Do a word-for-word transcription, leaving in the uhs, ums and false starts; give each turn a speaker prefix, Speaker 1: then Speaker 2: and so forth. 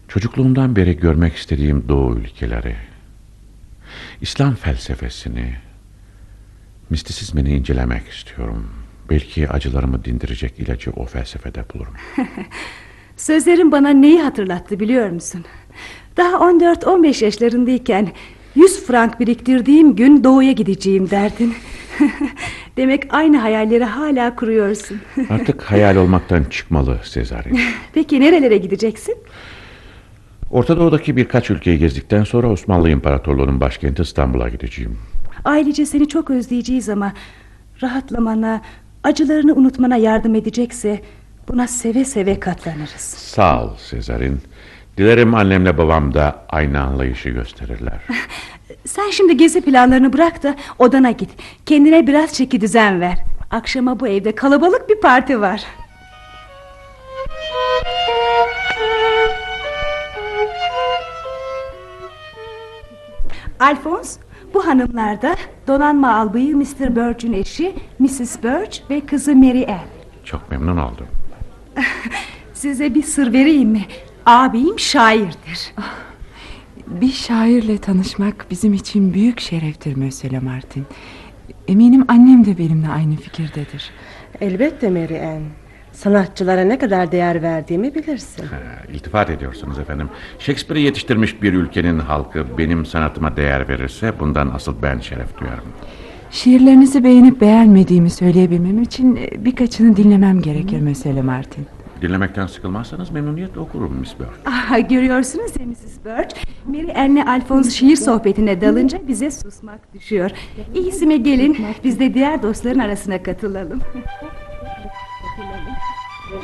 Speaker 1: Çocukluğumdan beri görmek istediğim Doğu ülkeleri, İslam felsefesini, mistisizmini incelemek istiyorum. Belki acılarımı dindirecek ilacı o felsefede bulurum.
Speaker 2: Sözlerin bana neyi hatırlattı biliyor musun? Daha on dört on beş yaşlarındayken yüz frank biriktirdiğim gün Doğu'ya gideceğim derdin. Demek aynı hayalleri hala kuruyorsun.
Speaker 1: Artık hayal olmaktan çıkmalı Sezar'ın.
Speaker 2: Peki nerelere gideceksin?
Speaker 1: Orta Doğu'daki birkaç ülkeyi gezdikten sonra Osmanlı İmparatorluğu'nun başkenti İstanbul'a gideceğim.
Speaker 2: Ailece seni çok özleyeceğiz ama rahatlamana, acılarını unutmana yardım edecekse buna seve seve katlanırız.
Speaker 1: Sağ ol Sezar'ın. Dilerim annemle babam da aynı anlayışı gösterirler.
Speaker 2: Sen şimdi gezi planlarını bırak da odana git. Kendine biraz çeki düzen ver. Akşama bu evde kalabalık bir parti var. Alphonse, bu hanımlar da donanma albayı mister Birch'ün eşi missus Birch ve kızı Mary Ann.
Speaker 1: Çok memnun oldum.
Speaker 2: Size bir sır vereyim mi? Ağabeyim şairdir.
Speaker 3: Bir şairle tanışmak bizim için büyük şereftir Monsieur Martin. Eminim annem de benimle aynı fikirdedir.
Speaker 4: Elbette Mary Ann. Sanatçılara ne kadar değer verdiğimi bilirsin.
Speaker 1: Ha, iltifat ediyorsunuz efendim. Shakespeare'i yetiştirmiş bir ülkenin halkı benim sanatıma değer verirse bundan asıl ben şeref duyarım.
Speaker 3: Şiirlerinizi beğenip beğenmediğimi söyleyebilmem için birkaçını dinlemem gerekir Monsieur Martin.
Speaker 1: Dinlemekten sıkılmazsanız memnuniyetle okurum Miss Birch.
Speaker 2: Ah, görüyorsunuz ya missus Birch, Mary Ann'le Alphonse şiir sohbetine dalınca bize susmak düşüyor. İyisi mi gelin biz de diğer dostların arasına katılalım.